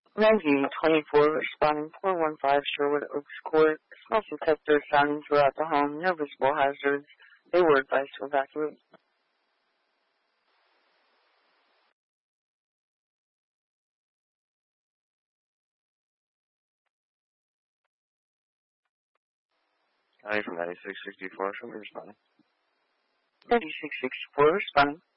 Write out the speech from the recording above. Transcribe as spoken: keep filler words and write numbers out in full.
nineteen twenty-four, responding four one five Sherwood Oaks Court. Small detectors sounding throughout the home. No visible hazards. They were advised to evacuate. County from ninety-six sixty-four, show me responding. ninety-six sixty-four, responding.